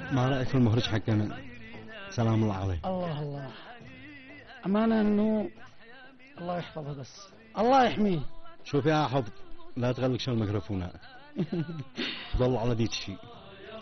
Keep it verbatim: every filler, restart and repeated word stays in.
ما رأيك في المخرج حقنا؟ سلام الله عليه. الله الله، أمانة إنه الله يحفظه، بس الله يحميه. شوف يا حفظ، لا تغلقش الميكروفونات. ضل على ديك الشيء.